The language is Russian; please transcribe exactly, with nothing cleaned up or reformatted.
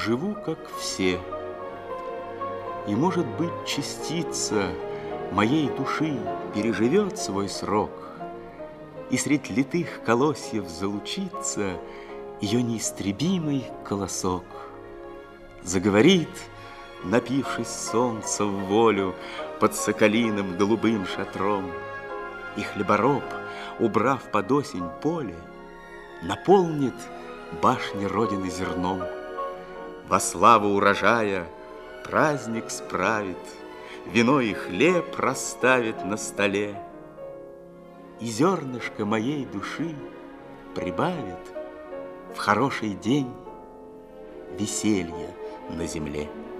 живу, как все. И, может быть, частица моей души переживет свой срок, и средь литых колосьев залучится ее неистребимый колосок. Заговорит, напившись солнца в волю под соколиным голубым шатром, и хлебороб, убрав под осень поле, наполнит башни Родины зерном. Во славу урожая праздник справит, вино и хлеб расставит на столе, и зернышко моей души прибавит в хороший день веселья на земле.